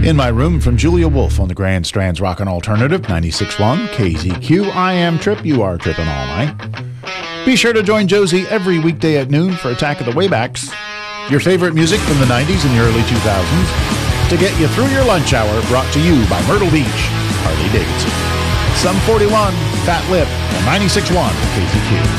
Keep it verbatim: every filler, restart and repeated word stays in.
In My Room from Julia Wolf on the Grand Strands Rockin' Alternative, ninety-six point one K Z Q. I am Trip, you are tripping all night. Be sure to join Josie every weekday at noon for Attack of the Waybacks, your favorite music from the nineties and the early two thousands, to get you through your lunch hour, brought to you by Myrtle Beach, Harley Davidson. Sum forty-one, Fat Lip, and ninety-six point one K Z Q.